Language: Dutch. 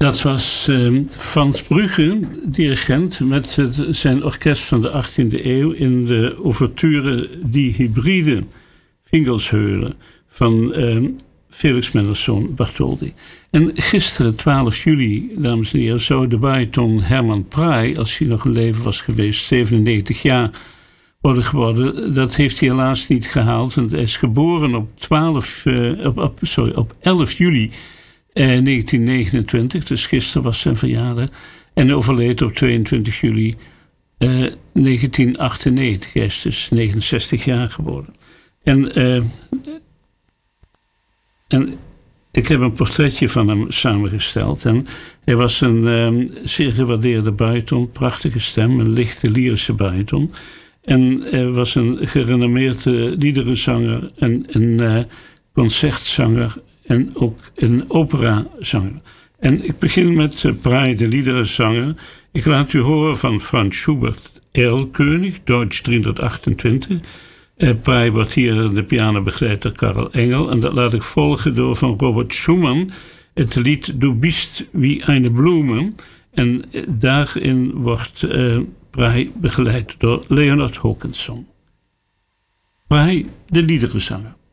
Dat was Frans Brugge, dirigent, met zijn orkest van de 18e eeuw in de ouverture Die Hybride, Fingelsheulen, van Felix Mendelssohn Bartholdy. En gisteren, 12 juli, dames en heren, zou de bariton Herman Prey, als hij nog in leven was geweest, 97 jaar worden geworden. Dat heeft hij helaas niet gehaald, want hij is geboren op 11 juli 1929, dus gisteren was zijn verjaardag, en overleed op 22 juli 1998. Hij is dus 69 jaar geworden. En ik heb een portretje van hem samengesteld. En hij was een zeer gewaardeerde bariton, prachtige stem, een lichte lyrische bariton. En hij was een gerenommeerde liederenzanger en een concertzanger en ook een operazanger. En ik begin met Prey, de liederenzanger. Ik laat u horen van Franz Schubert, Erlkönig, Deutsch 328. Prey wordt hier de piano begeleid door Karl Engel. En dat laat ik volgen door van Robert Schumann het lied Du bist wie eine Blume. En daarin wordt Prey begeleid door Leonard Håkansson. Prey, de liederenzanger.